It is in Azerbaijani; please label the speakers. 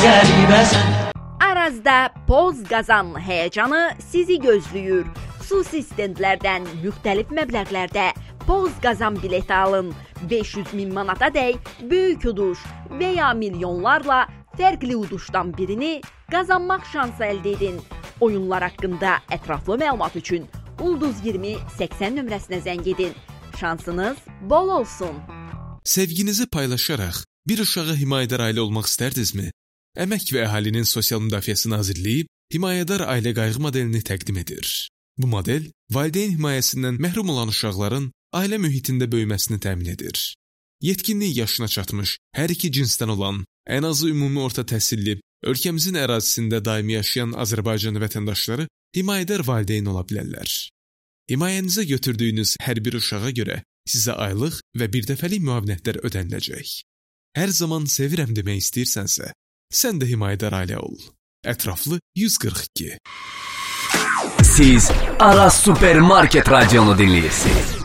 Speaker 1: qəribəsən.
Speaker 2: Arazda Poz Qazan həyəcanı sizi gözləyir. Xüsusi stendlərdən müxtəlif məbləğlərdə Poz Qazan bileti alın. 500.000 manatadək böyük uduş və ya milyonlarla fərqli uduşdan birini qazanmaq şansı əldə edin. Oyunlar haqqında ətraflı məlumat üçün Ulduz 20 80 nömrəsinə zəng edin. Şansınız bol olsun.
Speaker 3: Sevginizi paylaşaraq bir uşağa himayədar ailə olmaq istərdinizmi? Əmək və Əhalinin Sosial Müdafiəsi Nazirliyi himayədar ailə qayğı modelini təqdim edir. Bu model valideyn himayəsindən məhrum olan uşaqların ailə mühitində böyüməsini təmin edir. Yetkinlik yaşına çatmış, hər iki cinsdən olan, ən azı ümumi orta təhsilli, ölkəmizin ərazisində daimi yaşayan Azərbaycan vətəndaşları himayədar valideyn ola bilərlər. Himayənizə götürdüyünüz hər bir uşağa görə sizə aylıq və birdəfəlik müavinətlər ödəniləcək. Hər zaman sevirəm demək istəyirsənsə, sən də himayədar ailə ol. Ətraflı 142.
Speaker 4: Siz Aras Supermarket radionu dinləyirsiniz.